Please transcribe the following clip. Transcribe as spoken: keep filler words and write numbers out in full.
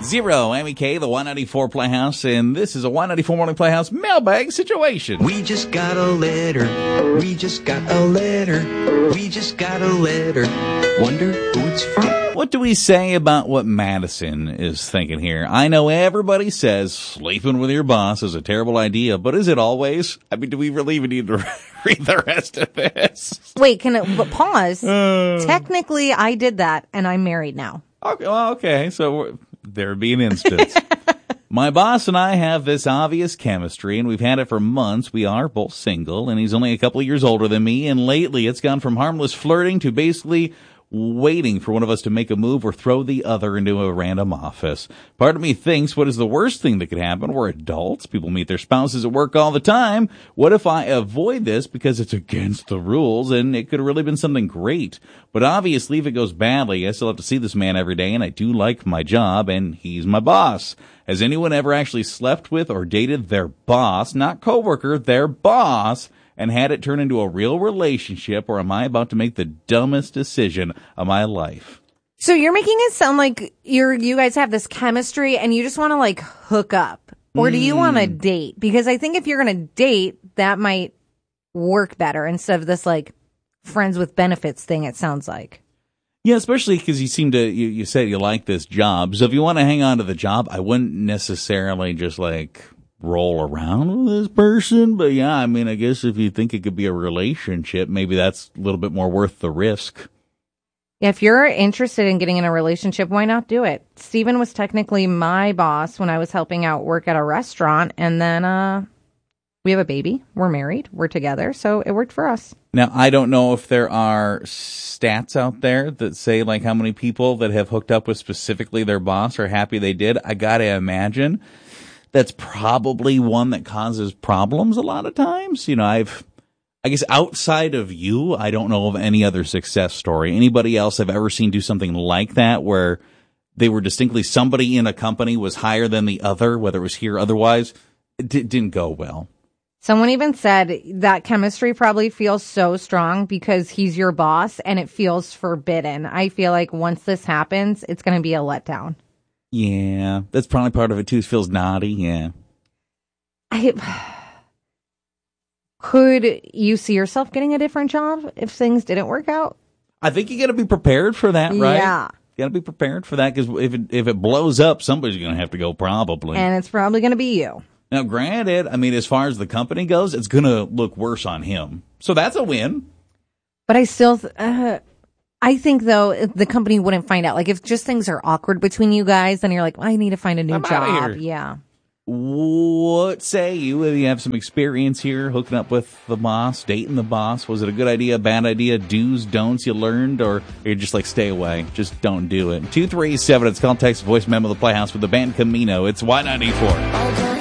Zero, M E K, the Y ninety-four Playhouse, and this is a Y ninety-four Morning Playhouse mailbag situation. We just got a letter. We just got a letter. We just got a letter. Wonder who it's from. What do we say about what Madison is thinking here? I know everybody says sleeping with your boss is a terrible idea, but is it always? I mean, do we really even need to read the rest of this? Wait, can it, but pause. Uh, Technically, I did that, and I'm married now. Okay, well, okay, so there would be an instance. My boss and I have this obvious chemistry, and we've had it for months. We are both single, and he's only a couple of years older than me, and lately it's gone from harmless flirting to basically waiting for one of us to make a move or throw the other into a random office. Part of me thinks, what is the worst thing that could happen? We're adults. People meet their spouses at work all the time. What if I avoid this because it's against the rules and it could have really been something great? But obviously, if it goes badly, I still have to see this man every day, and I do like my job, and he's my boss. Has anyone ever actually slept with or dated their boss, not coworker, their boss, and had it turn into a real relationship, or am I about to make the dumbest decision of my life? So you're making it sound like you're, you guys have this chemistry and you just want to like hook up, or do you mm. want to date? Because I think if you're going to date, that might work better instead of this like friends with benefits thing, it sounds like. Yeah, especially because you seem to, you, you said you like this job. So if you want to hang on to the job, I wouldn't necessarily just like roll around with this person. But yeah, I mean, I guess if you think it could be a relationship, maybe that's a little bit more worth the risk. If you're interested in getting in a relationship, why not do it? Steven was technically my boss when I was helping out work at a restaurant. And then uh, we have a baby. We're married. We're together. So it worked for us. Now, I don't know if there are stats out there that say like how many people that have hooked up with specifically their boss are happy they did. I got to imagine that's probably one that causes problems a lot of times. You know, I've, I guess outside of you, I don't know of any other success story. Anybody else I've ever seen do something like that where they were distinctly somebody in a company was higher than the other, whether it was here or otherwise, it d- didn't go well. Someone even said that chemistry probably feels so strong because he's your boss and it feels forbidden. I feel like once this happens, it's going to be a letdown. Yeah, that's probably part of it too. It feels naughty, yeah. I, could you see yourself getting a different job if things didn't work out? I think you got to be prepared for that, right? Yeah. You got to be prepared for that because if it, if it blows up, somebody's going to have to go probably. And it's probably going to be you. Now, granted, I mean, as far as the company goes, it's going to look worse on him. So that's a win. But I still... Uh, I think, though, the company wouldn't find out. Like, if just things are awkward between you guys, then you're like, well, I need to find a new I'm job. Yeah. What say you? If you have some experience here hooking up with the boss, dating the boss, was it a good idea, bad idea, do's, don'ts you learned, or you're just like, stay away, just don't do it? two three seven, it's called text voice memo the Playhouse with the band Camino. It's Y ninety-four.